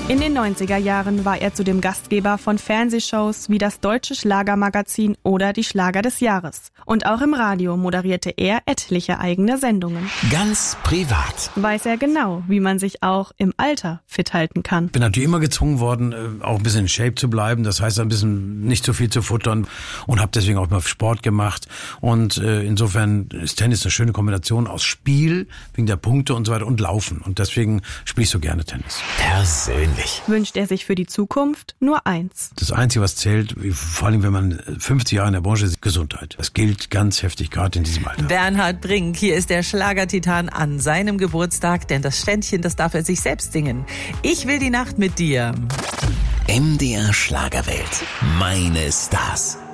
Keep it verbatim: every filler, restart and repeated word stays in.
In den neunziger Jahren war er zudem Gastgeber von Fernsehshows wie das Deutsche Schlagermagazin oder die Schlager des Jahres. Und auch im Radio moderierte er etliche eigene Sendungen. Ganz privat weiß er genau, wie man sich auch im Alter fit halten kann. Bin natürlich immer gezwungen worden, auch ein bisschen in Shape zu bleiben. Das heißt, ein bisschen nicht zu viel zu futtern und habe deswegen auch mal Sport gemacht. Und äh, insofern ist Tennis eine schöne Kombination aus Spiel, wegen der Punkte und so weiter, und Laufen. Und deswegen spiele ich so gerne Tennis. Persönlich. Wünscht er sich für die Zukunft nur eins. Das Einzige, was zählt, vor allem wenn man fünfzig Jahre in der Branche ist, Gesundheit. Das gilt ganz heftig, gerade in diesem Alter. Bernhard Brink, hier ist der Schlagertitan an seinem Geburtstag, denn das Ständchen, das darf er sich selbst singen. Ich will die Nacht mit dir. M D R Schlagerwelt. Meine Stars.